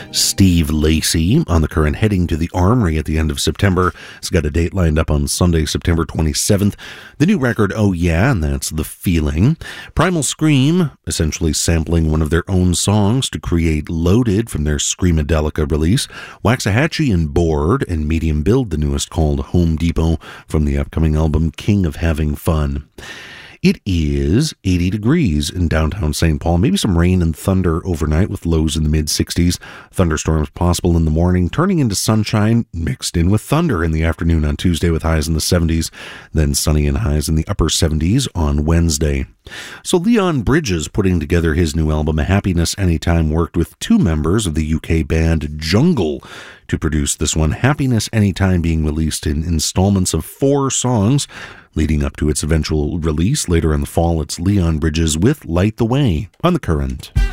Steve Lacy on The Current, heading to the Armory at the end of September. It's got a date lined up on Sunday, September 27th. The new record, Oh Yeah, and that's The Feeling. Primal Scream, essentially sampling one of their own songs to create Loaded from their Screamadelica release. Waxahachie and Bored and Medium Build, the newest, called Home Depot, from the upcoming album King of Having Fun. It is 80 degrees in downtown St. Paul. Maybe some rain and thunder overnight with lows in the mid-60s. Thunderstorms possible in the morning, turning into sunshine mixed in with thunder in the afternoon on Tuesday with highs in the 70s. Then sunny and highs in the upper 70s on Wednesday. So Leon Bridges, putting together his new album, Happiness Anytime, worked with two members of the UK band Jungle to produce this one. Happiness Anytime being released in installments of 4 songs. Leading up to its eventual release later in the fall, it's Leon Bridges with Light the Way on The Current.